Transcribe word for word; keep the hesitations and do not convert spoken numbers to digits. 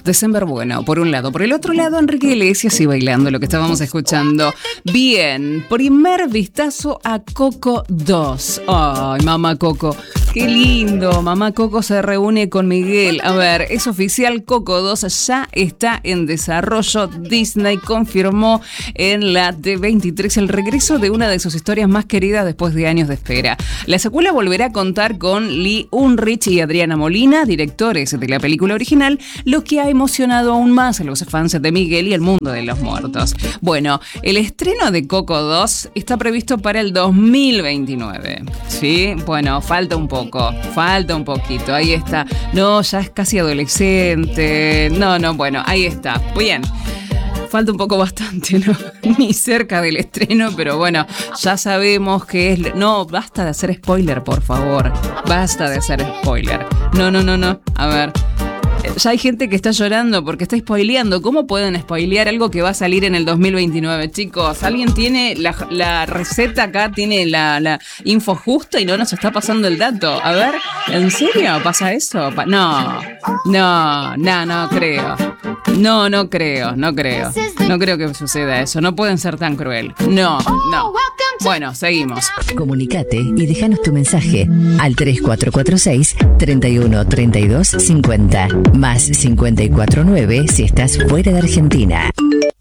December bueno, por un lado. Por el otro lado, Enrique Iglesias y bailando lo que estábamos escuchando. Bien, primer vistazo a Coco dos. Ay, mamá Coco. Qué lindo, mamá Coco se reúne con Miguel. A ver, es oficial, Coco dos ya está en desarrollo. Disney confirmó en la D veintitrés el regreso de una de sus historias más queridas después de años de espera. La secuela volverá a contar con Lee Unrich y Adriana Molina, directores de la película original, lo que ha emocionado aún más a los fans de Miguel y el mundo de los muertos. Bueno, el estreno de Coco dos está previsto para el dos mil veintinueve. Sí, bueno, falta un poco. Falta un poquito, ahí está. No, ya es casi adolescente. No, no, bueno, ahí está. Bien. Falta un poco bastante, ¿no? Ni cerca del estreno, pero bueno, ya sabemos que es... No, basta de hacer spoiler, por favor. Basta de hacer spoiler. No, no, no, no. A ver... Ya hay gente que está llorando porque está spoileando. ¿Cómo pueden spoilear algo que va a salir en el dos mil veintinueve, chicos? ¿Alguien tiene la, la receta acá? ¿Tiene la, la info justa y no nos está pasando el dato? A ver, ¿en serio pasa eso? Pa- no, no, no, no creo. No, no creo, no creo. No creo que suceda eso. No pueden ser tan cruel. No, no. Bueno, seguimos. Comunicate y déjanos tu mensaje al tres cuatro cuatro seis, treinta y uno, treinta y dos, cincuenta, más cincuenta y cuatro nueve si estás fuera de Argentina.